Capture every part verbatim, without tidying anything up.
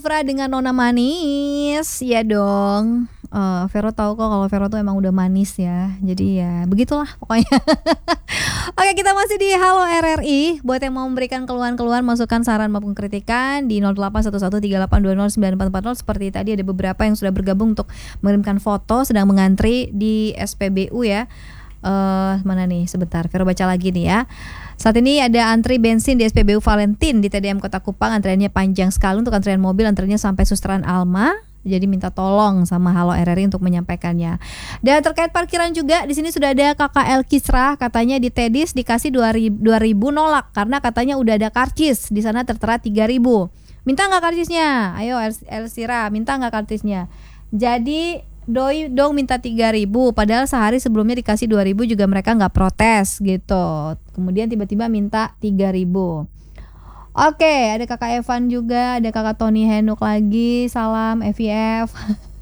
Fra dengan Nona Manis, ya dong. Uh, Vero tahu kok kalau Vero tuh emang udah manis ya. Jadi ya begitulah pokoknya. Oke, kita masih di Halo R R I. Buat yang mau memberikan keluhan-keluhan, masukan, saran maupun kritikan di nol delapan satu satu tiga delapan dua nol sembilan empat empat nol. Seperti tadi ada beberapa yang sudah bergabung untuk mengirimkan foto sedang mengantri di S P B U ya. Uh, mana nih sebentar, Vero baca lagi nih ya. Saat ini ada antri bensin di S P B U Valentin di T D M Kota Kupang. Antriannya panjang sekali untuk antrian mobil, antriannya sampai Susteran Alma. Jadi minta tolong sama Halo R R I untuk menyampaikannya. Dan terkait parkiran juga di sini sudah ada K K L Kisrah, katanya di Tedis dikasih dua ribu nolak karena katanya udah ada karcis di sana tertera tiga ribu. Minta nggak karcisnya? Ayo Elsira, minta nggak karcisnya? Jadi doi dong minta tiga ribu, padahal sehari sebelumnya dikasih dua ribu juga mereka nggak protes gitu. Kemudian tiba-tiba minta tiga ribu. Oke, ada kakak Evan juga, ada kakak Tony Henuk lagi, salam F I F.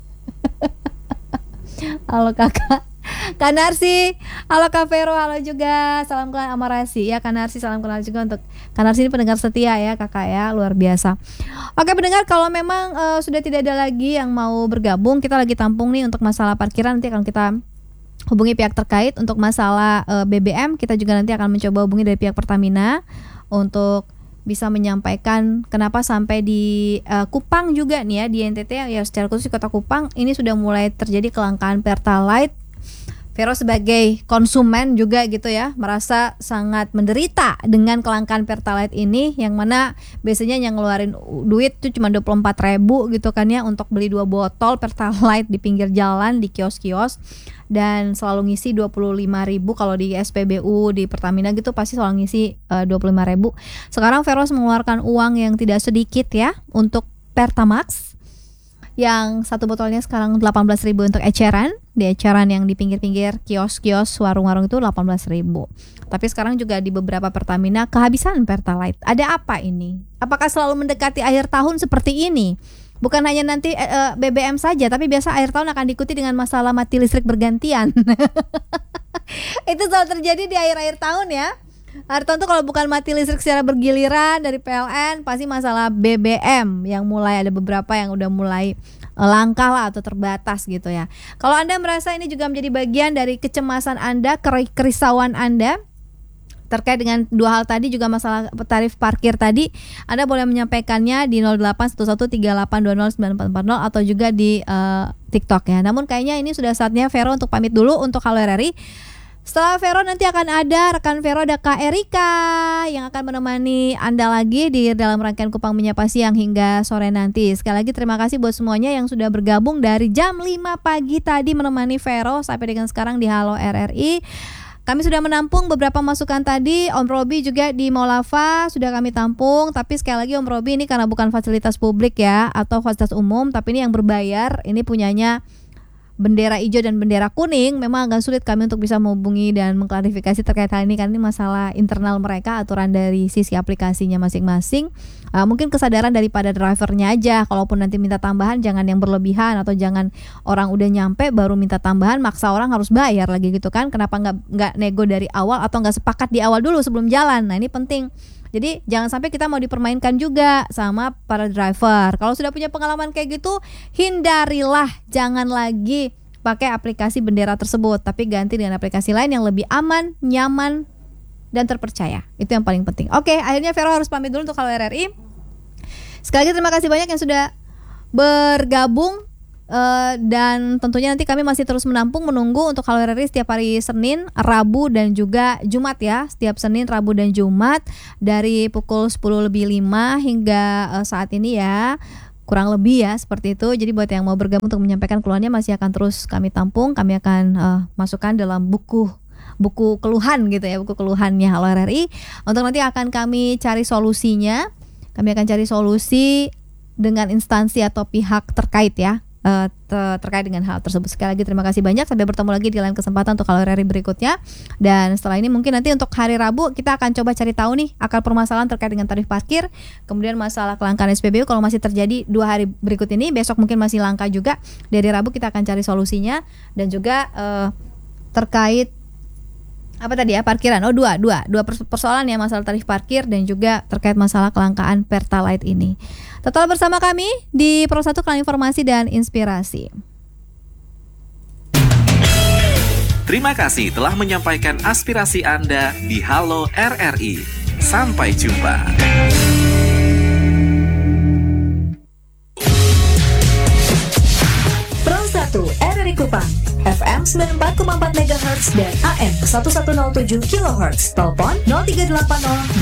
Halo kakak Kak Narsi, halo Kak Vero, halo juga, salam kenal Amarasi ya Kak Narsi, salam kenal juga untuk Kak Narsi, ini pendengar setia ya kakak ya, luar biasa. Oke pendengar, kalau memang uh, sudah tidak ada lagi yang mau bergabung, kita lagi tampung nih untuk masalah parkiran, nanti akan kita hubungi pihak terkait. Untuk masalah uh, B B M, kita juga nanti akan mencoba hubungi dari pihak Pertamina untuk bisa menyampaikan kenapa sampai di uh, Kupang juga nih ya, di N T T ya, secara khusus di Kota Kupang ini sudah mulai terjadi kelangkaan Pertalite. Vero sebagai konsumen juga gitu ya, merasa sangat menderita dengan kelangkaan Pertalite ini, yang mana biasanya yang ngeluarin duit tuh cuma dua puluh empat ribu gitu kan ya untuk beli dua botol Pertalite di pinggir jalan, di kios-kios, dan selalu ngisi dua puluh lima ribu. Kalau di S P B U, di Pertamina gitu pasti selalu ngisi uh, dua puluh lima ribu. Sekarang Vero mengeluarkan uang yang tidak sedikit ya untuk Pertamax, yang satu botolnya sekarang delapan belas ribu untuk eceran. Di eceran yang di pinggir-pinggir kios-kios, warung-warung itu delapan belas ribu. Tapi sekarang juga di beberapa Pertamina kehabisan Pertalite. Ada apa ini? Apakah selalu mendekati akhir tahun seperti ini? Bukan hanya nanti uh, B B M saja, tapi biasa akhir tahun akan diikuti dengan masalah mati listrik bergantian. Itu selalu terjadi di akhir-akhir tahun ya. Akhir tahun tuh kalau bukan mati listrik secara bergiliran dari P L N, pasti masalah B B M yang mulai ada beberapa yang udah mulai langka lah atau terbatas gitu ya. Kalau Anda merasa ini juga menjadi bagian dari kecemasan Anda, kerisauan Anda terkait dengan dua hal tadi, juga masalah tarif parkir tadi, Anda boleh menyampaikannya di nol delapan satu satu tiga delapan dua nol sembilan empat empat nol atau juga di uh, TikTok ya. Namun kayaknya ini sudah saatnya Vero untuk pamit dulu untuk Halo R R I. Setelah Vero nanti akan ada rekan Vero, ada Kak Erika yang akan menemani Anda lagi di dalam rangkaian Kupang Menyapa Siang hingga sore nanti. Sekali lagi terima kasih buat semuanya yang sudah bergabung dari jam lima pagi tadi menemani Vero sampai dengan sekarang di Halo R R I. Kami sudah menampung beberapa masukan tadi. Om Robi juga di Maulava sudah kami tampung. Tapi sekali lagi Om Robi, ini karena bukan fasilitas publik ya, atau fasilitas umum, tapi ini yang berbayar. Ini punyanya bendera hijau dan bendera kuning. Memang agak sulit kami untuk bisa menghubungi dan mengklarifikasi terkait hal ini, karena ini masalah internal mereka, aturan dari sisi aplikasinya masing-masing. Uh, mungkin kesadaran daripada drivernya aja, kalaupun nanti minta tambahan jangan yang berlebihan, atau jangan orang udah nyampe baru minta tambahan, maksa orang harus bayar lagi gitu kan. Kenapa nggak nggak nego dari awal atau nggak sepakat di awal dulu sebelum jalan? Nah ini penting. Jadi jangan sampai kita mau dipermainkan juga sama para driver. Kalau sudah punya pengalaman kayak gitu, hindarilah, jangan lagi pakai aplikasi bendera tersebut, tapi ganti dengan aplikasi lain yang lebih aman, nyaman, dan terpercaya. Itu yang paling penting. Oke, akhirnya Vero harus pamit dulu untuk Halo R R I. Sekali lagi terima kasih banyak yang sudah bergabung. Uh, dan tentunya nanti kami masih terus menampung, menunggu untuk Halo R R I setiap hari Senin, Rabu, dan juga Jumat ya. Setiap Senin, Rabu, dan Jumat dari pukul sepuluh lebih lima hingga uh, saat ini ya, kurang lebih ya seperti itu. Jadi buat yang mau bergabung untuk menyampaikan keluhannya masih akan terus kami tampung. Kami akan uh, masukkan dalam buku buku keluhan gitu ya, buku keluhannya Halo R R I. Untuk nanti akan kami cari solusinya. Kami akan cari solusi dengan instansi atau pihak terkait ya, Uh, ter- terkait dengan hal tersebut. Sekali lagi terima kasih banyak. Sampai bertemu lagi di lain kesempatan untuk Halo R R I berikutnya. Dan setelah ini mungkin nanti untuk hari Rabu kita akan coba cari tahu nih akar permasalahan terkait dengan tarif parkir, kemudian masalah kelangkaan S P B U kalau masih terjadi dua hari berikut ini. Besok mungkin masih langka juga. Dari Rabu kita akan cari solusinya. Dan juga uh, terkait apa tadi ya, parkiran. Oh dua dua dua persoalan ya, masalah tarif parkir dan juga terkait masalah kelangkaan Pertalite ini. Tetap bersama kami di Pro satu Kanal Informasi dan Inspirasi. Terima kasih telah menyampaikan aspirasi Anda di Halo R R I. Sampai jumpa. Pro satu R R I Kupang, F M sembilan puluh empat koma empat megahertz dan A M seribu seratus tujuh kilohertz. Telepon nol tiga delapan nol